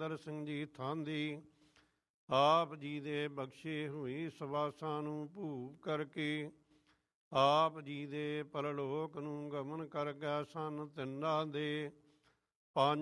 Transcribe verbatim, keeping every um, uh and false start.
ਜਤਿੰਦਰ ਸਿੰਘ ਜੀ ਥਾਂਦੀ ਆਪ ਜੀ ਦੇ ਬਖਸ਼ੇ ਹੋਈ ਸਵਾਸਾਂ ਨੂੰ ਭੂਪ ਕਰਕੇ ਆਪ ਜੀ ਦੇ ਪਰਲੋਕ ਨੂੰ ਗਮਨ ਕਰ ਗਿਆ ਸਨ। ਤਿੰਨਾਂ ਦੇ ਪੰਜ